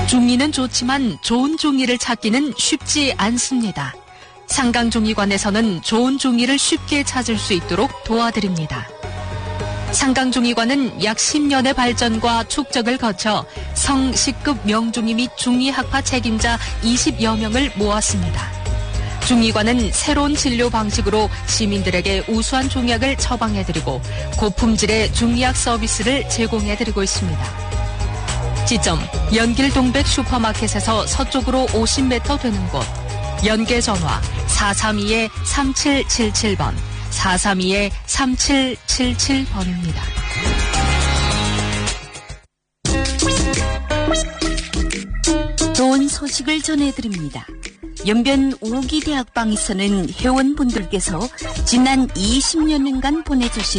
종이는 좋지만 좋은 종이를 찾기는 쉽지 않습니다. 상강종이관에서는 좋은 종이를 쉽게 찾을 수 있도록 도와드립니다. 상강종이관은 약 10년의 발전과 축적을 거쳐 성시급 명종이 및 중의학파 책임자 20여 명을 모았습니다. 중의관은 새로운 진료 방식으로 시민들에게 우수한 종약을 처방해드리고 고품질의 중의학 서비스를 제공해드리고 있습니다. 지점 연길 동백 슈퍼마켓에서 서쪽으로 50m 되는 곳, 연계 전화 432-3777번, 432-3777번입니다. 좋은 소식을 전해드립니다. 연변 우기대학방에서는 회원분들께서 지난 20여년간 보내주신